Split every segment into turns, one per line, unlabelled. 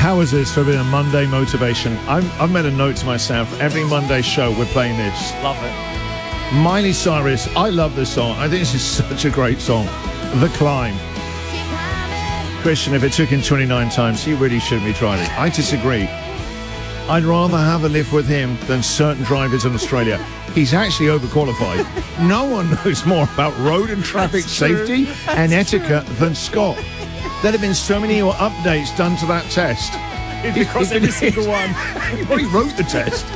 How is this for being a Monday motivation? I've made a note to myself. Every Monday show, we're playing this.
Love it.
Miley Cyrus, I love this song. I think this is such a great song. The Climb. Christian, if it took him 29 times, he really shouldn't be trying it. I disagree. I'd rather have a lift with him than certain drivers in Australia. He's actually overqualified. No one knows more about road and traffic safety and etiquette than Scott. There'd have been so many updates done to that test.
He'd be across every single one.
He probably wrote the test.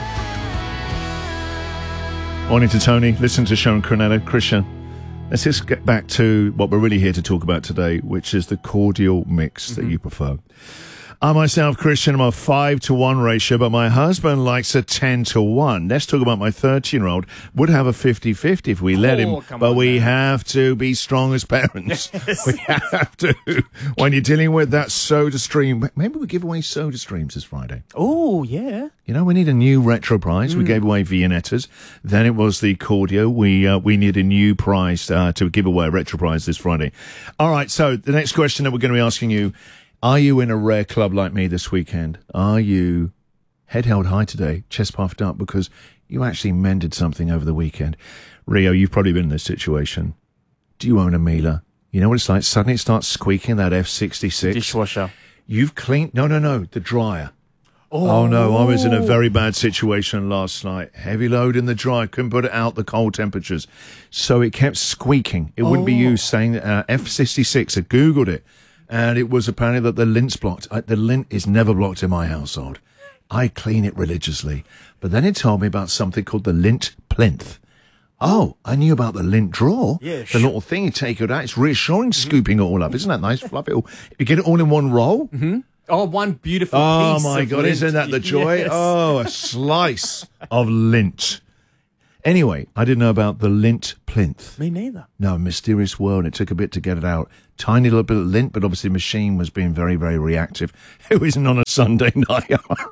Morning to Tony. Listen to Sharon Cronetta. Christian, let's just get back to what we're really here to talk about today, which is the cordial mix that you prefer. I myself, Christian, I'm a 5-to-1 ratio, but my husband likes a 10-to-1. Let's talk about my 13-year-old. Would have a 50-50 if we let him, but we have to be strong as parents.
Yes.
We have to. When you're dealing with that Soda Stream, maybe we give away Soda Streams this Friday.
Oh, yeah.
You know, we need a new retro prize. We gave away Viennettas. Then it was the Cordio. We need a new prize to give away, a retro prize this Friday. All right, so the next question that we're going to be asking you, are you in a rare club like me this weekend? Are you head held high today, chest puffed up because you actually mended something over the weekend? Rio, you've probably been in this situation. Do you own a Miele? You know what it's like? Suddenly it starts squeaking, that F66.
Dishwasher.
You've cleaned... No, the dryer. Oh, no, I was in a very bad situation last night. Heavy load in the dryer, couldn't put it out the cold temperatures. So it kept squeaking. It wouldn't be you saying F66. I Googled it. And it was apparently that the lint's blocked. The lint is never blocked in my household. I clean it religiously. But then it told me about something called the lint plinth. Oh, I knew about the lint drawer.
Yeah,
the little thing you take it out. It's reassuring scooping it all up. Isn't that nice? Fluffy. You get it all in one roll.
Mm-hmm. Oh, one beautiful piece.
Oh, my God.
Lint.
Isn't that the joy?
Yes.
Oh, a slice of lint. Anyway, I didn't know about the lint plinth.
Me neither.
No, a mysterious world. It took a bit to get it out. Tiny little bit of lint, but obviously the machine was being very, very reactive. It wasn't on a Sunday night, am I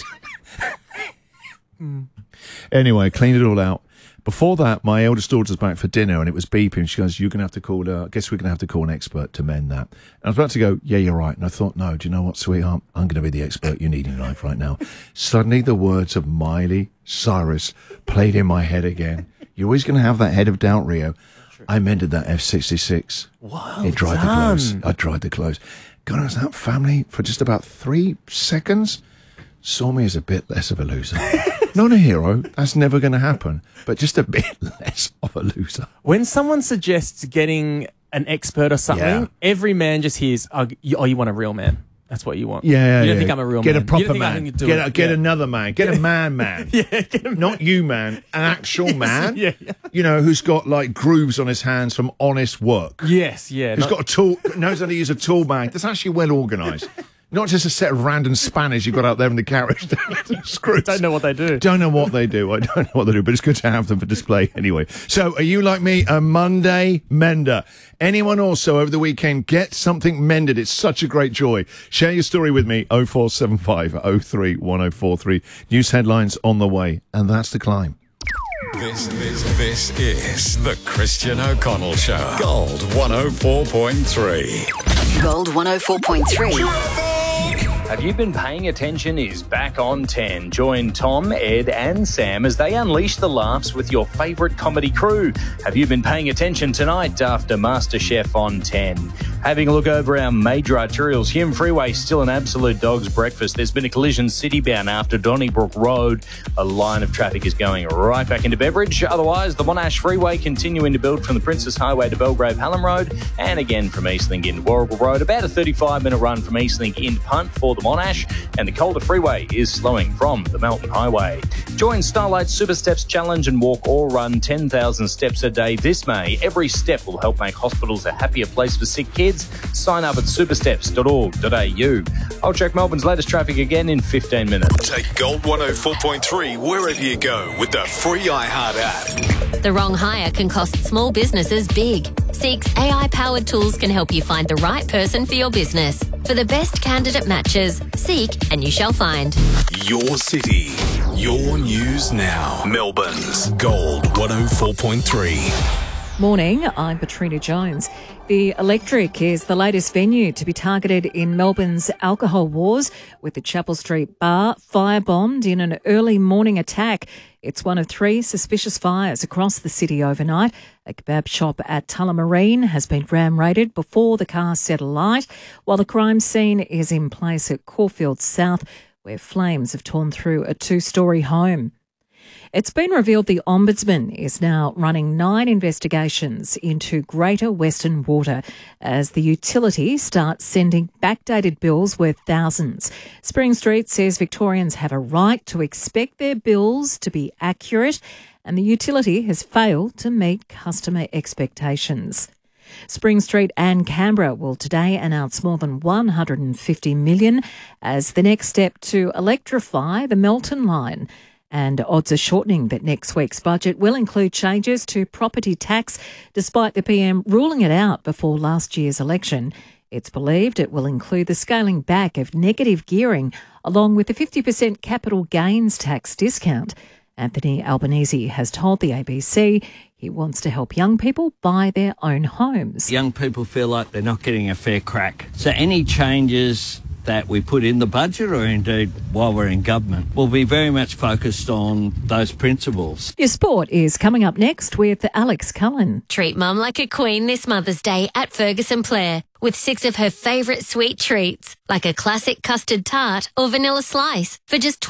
right? Anyway, cleaned it all out. Before that, my eldest daughter's back for dinner and it was beeping. She goes, you're going to have to call, I guess we're going to have to call an expert to mend that. And I was about to go, yeah, you're right. And I thought, no, do you know what, sweetheart? I'm going to be the expert you need in life right now. Suddenly the words of Miley Cyrus played in my head again. You're always going to have that head of doubt, Rio. I mended that F66.
Wow.
It dried the clothes. I dried the clothes. God, as that family for just about 3 seconds saw me as a bit less of a loser. Not a hero. That's never going to happen. But just a bit less of a loser.
When someone suggests getting an expert or something, every man just hears, oh, you want a real man. That's what you want.
Yeah,
you don't think I'm a real
get
man.
A proper
you don't think
man.
I can do
get
it.
another man. Get a man.
Get a man.
Not you, man. An actual man.
Yeah.
You know, who's got like grooves on his hands from honest work.
Yes, yeah.
Who's got a tool, knows how to use a tool bag. That's actually well organised. Not just a set of random spanners you've got out there in the garage. Screws.
Don't know what they do.
Don't know what they do. I don't know what they do, but it's good to have them for display anyway. So are you like me, a Monday mender? Anyone also over the weekend get something mended? It's such a great joy. Share your story with me, 0475 03 1043. News headlines on the way, and that's the climb.
This is the Christian O'Connell Show. Gold 104.3.
Gold 104.3.
Have You Been Paying Attention is back on 10. Join Tom, Ed and Sam as they unleash the laughs with your favourite comedy crew. Have you been paying attention tonight after MasterChef on 10? Having a look over our major arterials, Hume Freeway still an absolute dog's breakfast. There's been a collision city-bound after Donnybrook Road. A line of traffic is going right back into Beveridge. Otherwise, the Monash Freeway continuing to build from the Princess Highway to Belgrave Hallam Road and again from Eastlink into Warragul Road. About a 35-minute run from Eastlink into Punt for the Monash, and the Calder Freeway is slowing from the Melton Highway. Join Starlight Super Steps Challenge and walk or run 10,000 steps a day this May. Every step will help make hospitals a happier place for sick kids. Sign up at supersteps.org.au. I'll check Melbourne's latest traffic again in 15 minutes.
Take Gold 104.3 wherever you go with the free iHeart app.
The wrong hire can cost small businesses big. Seek's AI-powered tools can help you find the right person for your business. For the best candidate matches, seek and you shall find.
Your city, your news now. Melbourne's Gold 104.3.
Morning, I'm Katrina Jones. The Electric is the latest venue to be targeted in Melbourne's alcohol wars, with the Chapel Street bar firebombed in an early morning attack. It's one of 3 suspicious fires across the city overnight. A kebab shop at Tullamarine has been ram-raided before the car set alight, while the crime scene is in place at Caulfield South, where flames have torn through a 2-storey home. It's been revealed the Ombudsman is now running 9 investigations into Greater Western Water as the utility starts sending backdated bills worth thousands. Spring Street says Victorians have a right to expect their bills to be accurate, and the utility has failed to meet customer expectations. Spring Street and Canberra will today announce more than $150 million as the next step to electrify the Melton line. And odds are shortening that next week's budget will include changes to property tax, despite the PM ruling it out before last year's election. It's believed it will include the scaling back of negative gearing, along with the 50% capital gains tax discount. Anthony Albanese has told the ABC he wants to help young people buy their own homes.
Young people feel like they're not getting a fair crack. So any changes that we put in the budget, or indeed while we're in government, will be very much focused on those principles.
Your sport is coming up next with Alex Cullen.
Treat Mum like a queen this Mother's Day at Ferguson Blair with 6 of her favourite sweet treats, like a classic custard tart or vanilla slice for just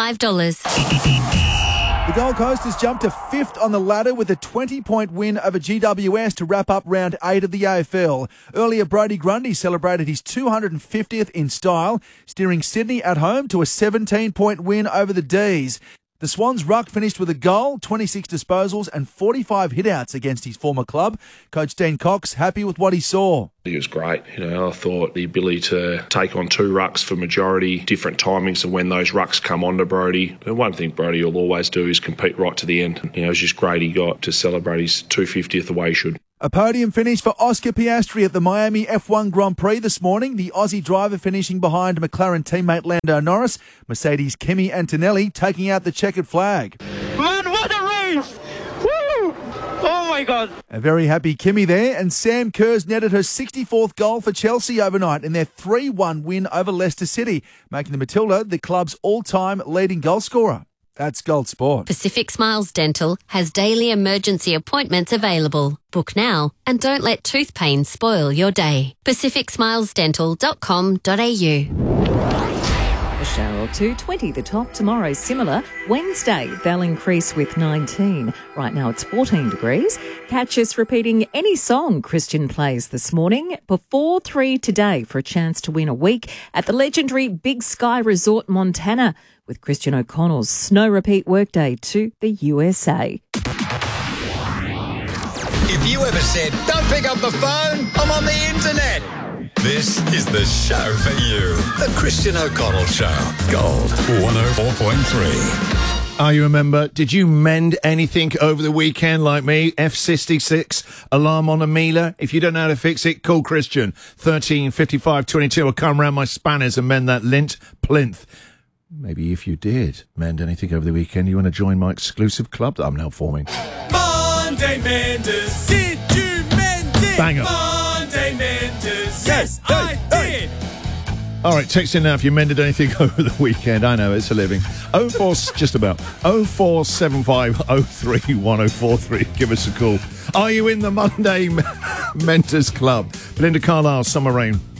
$25.
The Gold Coast has jumped to 5th on the ladder with a 20-point win over GWS to wrap up round 8 of the AFL. Earlier, Brodie Grundy celebrated his 250th in style, steering Sydney at home to a 17-point win over the D's. The Swans' ruck finished with a goal, 26 disposals and 45 hitouts against his former club. Coach Dean Cox happy with what he saw.
It was great. I thought the ability to take on 2 rucks for majority, different timings of when those rucks come onto Brodie. The one thing Brodie will always do is compete right to the end. It was just great he got to celebrate his 250th the way he should.
A podium finish for Oscar Piastri at the Miami F1 Grand Prix this morning. The Aussie driver finishing behind McLaren teammate Lando Norris. Mercedes' Kimi Antonelli taking out the checkered flag.
Man, what a race! Woo! Oh my God.
A very happy Kimi there, and Sam Kerr's netted her 64th goal for Chelsea overnight in their 3-1 win over Leicester City, making the Matilda the club's all-time leading goal scorer. That's Gold Sport.
Pacific Smiles Dental has daily emergency appointments available. Book now and don't let tooth pain spoil your day. pacificsmilesdental.com.au.
The shower to 20, the top. Tomorrow similar. Wednesday, they'll increase with 19. Right now it's 14 degrees. Catch us repeating any song Christian plays this morning before 3 today for a chance to win a week at the legendary Big Sky Resort Montana, with Christian O'Connell's snow repeat workday to the USA.
If you ever said, don't pick up the phone, I'm on the internet. This is the show for you. The Christian O'Connell Show. Gold 104.3.
You remember, did you mend anything over the weekend like me? F66, alarm on a Miele. If you don't know how to fix it, call Christian. 13 55 22. I'll come round my spanners and mend that lint plinth. Maybe if you did mend anything over the weekend, you want to join my exclusive club that I'm now forming.
Monday Menders, did you mend it?
Banger.
Monday Menders, yes, I did.
All right, text in now if you mended anything over the weekend. I know, it's a living. 0475031043. Give us a call. Are you in the Monday Mentors Club? Belinda Carlisle, Summer Rain.